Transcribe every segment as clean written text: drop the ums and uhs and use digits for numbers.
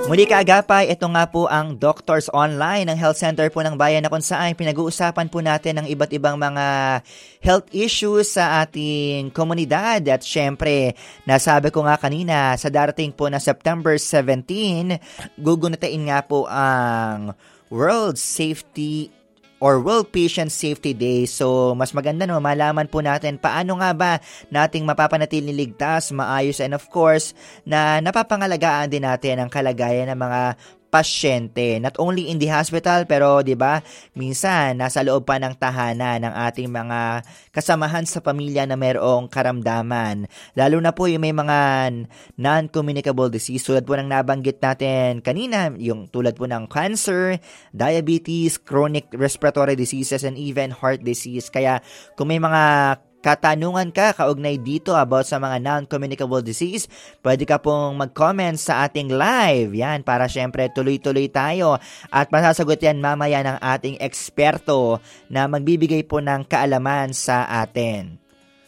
Muli kaagapay, ito nga po ang Doctors Online ng Health Center po ng Bayan na kung saan pinag-uusapan po natin ang iba't ibang mga health issues sa ating komunidad. At syempre, nasabi ko nga kanina, sa darating po na September 17, gugunatain nga po ang World Safety or World Patient Safety Day. So, mas maganda no, malaman po natin paano nga ba nating mapapanatiling ligtas, maayos, and of course, na napapangalagaan din natin ang kalagayan ng mga pasyente. Not only in the hospital, pero 'di ba, minsan nasa loob pa ng tahanan ng ating mga kasamahan sa pamilya na mayroong karamdaman. Lalo na po yung may mga non-communicable disease tulad po ng nabanggit natin kanina, yung tulad po ng cancer, diabetes, chronic respiratory diseases, and even heart disease. Kaya kung may mga katanungan ka kaugnay dito about sa mga non-communicable disease, pwede ka pong mag-comment sa ating live. Yan, para syempre tuloy-tuloy tayo at masasagot yan mamaya ng ating eksperto na magbibigay po ng kaalaman sa atin.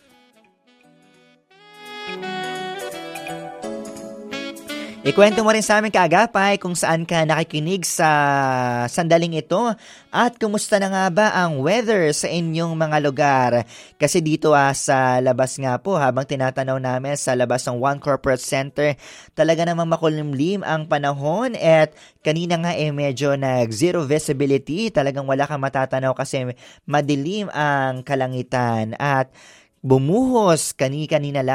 Ikwento mo rin sa amin kaagapay kung saan ka nakikinig sa sandaling ito at kumusta na nga ba ang weather sa inyong mga lugar. Kasi dito sa labas nga po, habang tinatanaw namin sa labas ng One Corporate Center, talaga namang makulimlim ang panahon at kanina nga medyo nag-zero visibility. Talagang wala kang matatanaw kasi madilim ang kalangitan at bumuhos kanina lang